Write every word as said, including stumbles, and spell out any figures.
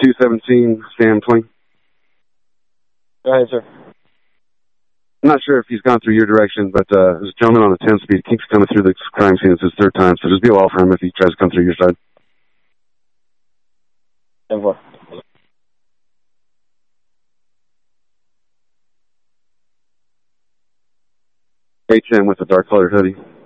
two seventeen, Sam twenty. Go ahead, sir. I'm not sure if he's gone through your direction, but uh, there's a gentleman on the ten speed. Keeps coming through the crime scene. It's his third time, so just be a while for him if he tries to come through your side. ten four. H M with a dark colored hoodie.